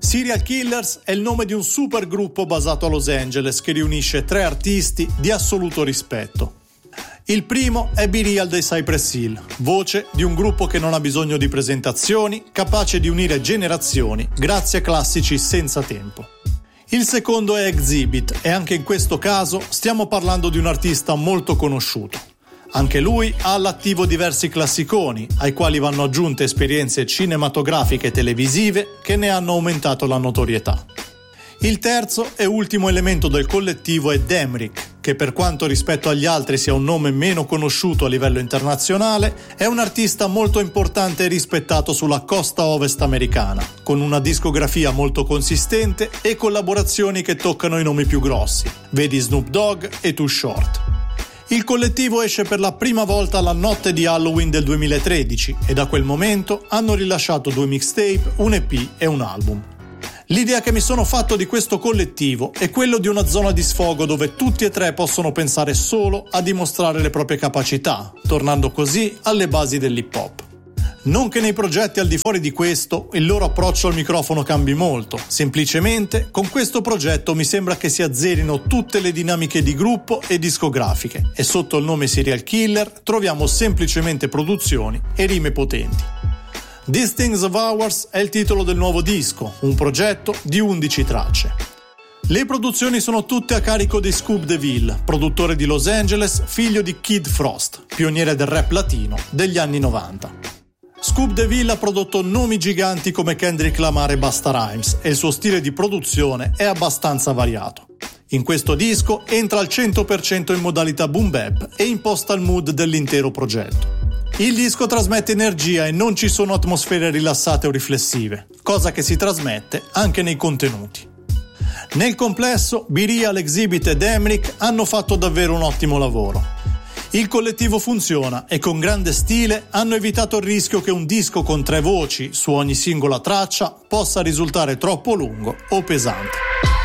Serial Killers è il nome di un supergruppo basato a Los Angeles che riunisce 3 artisti di assoluto rispetto. Il primo è B-Real dei Cypress Hill, voce di un gruppo che non ha bisogno di presentazioni, capace di unire generazioni grazie a classici senza tempo. Il secondo è Exhibit e anche in questo caso stiamo parlando di un artista molto conosciuto. Anche lui ha all'attivo diversi classiconi, ai quali vanno aggiunte esperienze cinematografiche e televisive che ne hanno aumentato la notorietà. Il terzo e ultimo elemento del collettivo è Demrick, che per quanto rispetto agli altri sia un nome meno conosciuto a livello internazionale, è un artista molto importante e rispettato sulla costa ovest americana, con una discografia molto consistente e collaborazioni che toccano i nomi più grossi, vedi Snoop Dogg e Too Short. Il collettivo esce per la prima volta la notte di Halloween del 2013 e da quel momento hanno rilasciato 2 mixtape, un EP e un album. L'idea che mi sono fatto di questo collettivo è quello di una zona di sfogo dove tutti e 3 possono pensare solo a dimostrare le proprie capacità, tornando così alle basi dell'hip hop. Non che nei progetti al di fuori di questo il loro approccio al microfono cambi molto, semplicemente con questo progetto mi sembra che si azzerino tutte le dinamiche di gruppo e discografiche e sotto il nome Serial Killer troviamo semplicemente produzioni e rime potenti. These Things of Ours è il titolo del nuovo disco, un progetto di 11 tracce. Le produzioni sono tutte a carico di Scoop DeVille, produttore di Los Angeles, figlio di Kid Frost, pioniere del rap latino degli anni 90. Scoop DeVille ha prodotto nomi giganti come Kendrick Lamar e Busta Rhymes e il suo stile di produzione è abbastanza variato. In questo disco entra al 100% in modalità boom bap e imposta il mood dell'intero progetto. Il disco trasmette energia e non ci sono atmosfere rilassate o riflessive, cosa che si trasmette anche nei contenuti. Nel complesso, B-Real, Exhibit e Demrick hanno fatto davvero un ottimo lavoro. Il collettivo funziona e con grande stile hanno evitato il rischio che un disco con 3 voci su ogni singola traccia possa risultare troppo lungo o pesante.